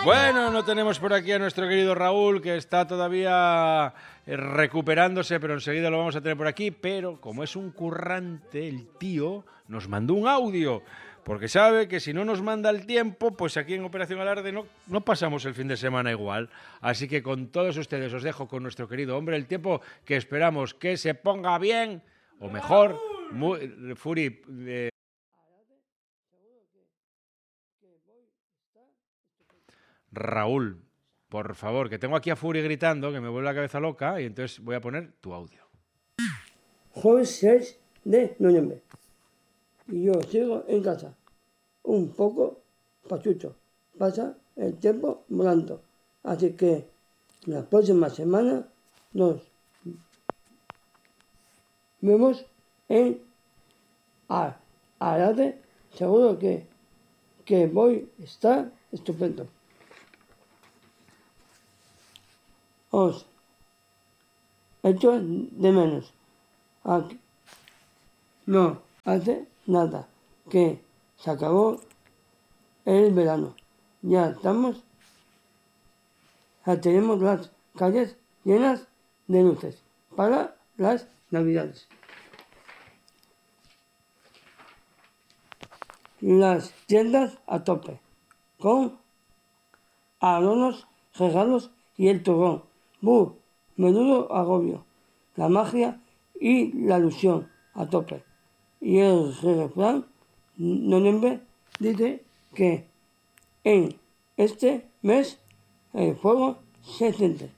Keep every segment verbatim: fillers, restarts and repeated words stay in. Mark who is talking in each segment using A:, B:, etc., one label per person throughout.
A: Bueno, no tenemos por aquí a nuestro querido Raúl, que está todavía recuperándose, pero enseguida lo vamos a tener por aquí. Pero como es un currante, el tío nos mandó un audio, porque sabe que si no nos manda el tiempo, pues aquí en Operación Alarde no, no pasamos el fin de semana igual. Así que con todos ustedes os dejo con nuestro querido hombre el tiempo, que esperamos que se ponga bien, o mejor, muy, Furi... Eh, Raúl, por favor, que tengo aquí a Furi gritando, que me vuelve la cabeza loca, y entonces voy a poner tu audio.
B: Jueves seis de noviembre. Y yo sigo en casa, un poco pachucho. Pasa el tiempo volando. Así que la próxima semana nos vemos en Alarde. Seguro que, que voy a estar estupendo. Os echo de menos. Aquí. No hace nada que se acabó el verano. Ya estamos, ya tenemos las calles llenas de luces para las navidades. Las tiendas a tope, con adornos, regalos y el turrón. ¡Buh! Menudo agobio. La magia y la ilusión a tope. Y el refrán noviembre dice que en este mes el fuego se siente.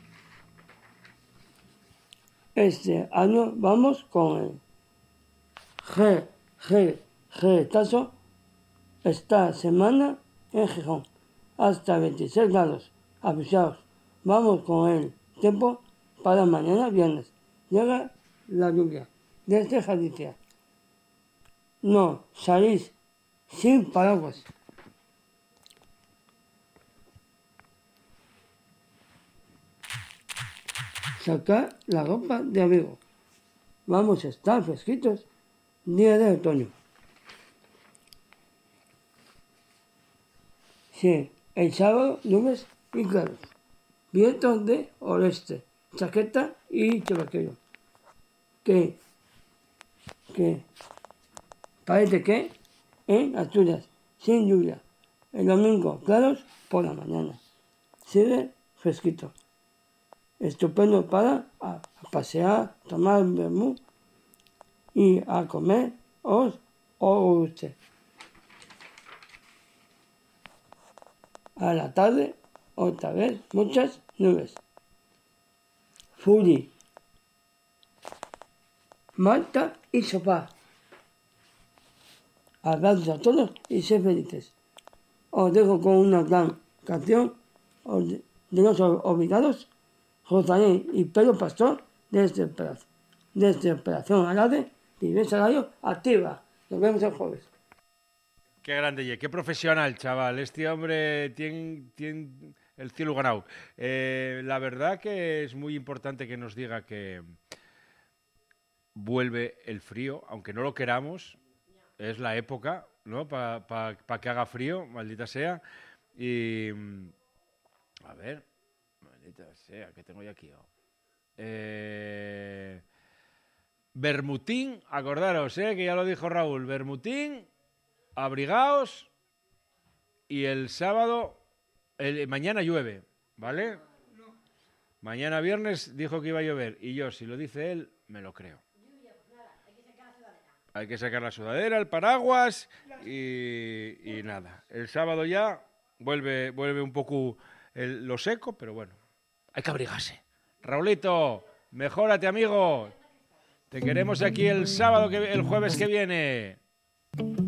B: Este año vamos con el G, G, G, esta semana en Gijón, hasta veintiséis grados avisados. Vamos con el tiempo para mañana viernes. Llega la lluvia desde Galicia. No salís sin paraguas. Sacar la ropa de abrigo. Vamos a estar fresquitos día de otoño. Sí, el sábado nubes y claros. Vientos de oeste, chaqueta y chavaquero. Que, que parece que en Asturias, sin lluvia. El domingo, claros por la mañana. Sigue fresquito. Estupendo para a, a pasear, tomar vermú y a comer os o usted. A la tarde, otra vez, muchas nubes. Furi, Marta y Sofá. Abrazos a todos y ser felices. Os dejo con una gran canción de los olvidados, Rosalén y Pedro Pastor, desde Operación, desde Operación Alarde, Diversa Radio Activa. Nos vemos el jueves.
A: Qué grande, y qué profesional, chaval. Este hombre tiene, tiene el cielo ganado. Eh, la verdad que es muy importante que nos diga que vuelve el frío, aunque no lo queramos. Es la época, ¿no? Para pa, pa que haga frío, maldita sea. Y... A ver, maldita sea, ¿qué tengo yo aquí? Oh. Eh... Bermutín, acordaros, ¿eh? Que ya lo dijo Raúl. Bermutín, abrigaos, y el sábado, el, mañana llueve, ¿vale? Mañana viernes dijo que iba a llover, y yo, si lo dice él, me lo creo. Hay que sacar la sudadera, el paraguas y, y nada. El sábado ya vuelve, vuelve un poco el, lo seco, pero bueno, hay que abrigarse. Raulito, mejórate, amigo. Te queremos aquí el sábado, que, el jueves que viene.